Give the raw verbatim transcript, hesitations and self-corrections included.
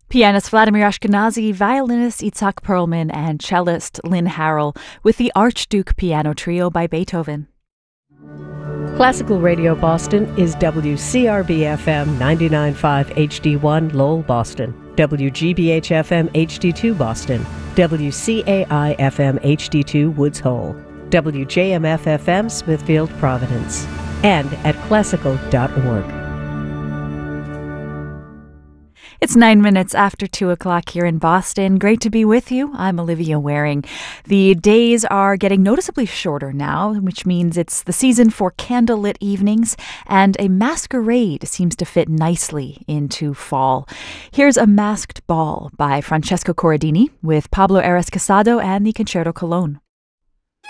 Pianist Vladimir Ashkenazy, violinist Itzhak Perlman, and cellist Lynn Harrell with the Archduke Piano Trio by Beethoven. Classical Radio Boston is W C R B F M ninety-nine point five H D one Lowell, Boston, W G B H F M H D two Boston, W C A I F M H D two Woods Hole, W J M F F M Smithfield, Providence, and at classical dot org. It's nine minutes after two o'clock here in Boston. Great to be with you. I'm Olivia Waring. The days are getting noticeably shorter now, which means it's the season for candlelit evenings, and a masquerade seems to fit nicely into fall. Here's A Masked Ball by Francesco Corradini with Pablo Ares Casado and the Concerto Cologne.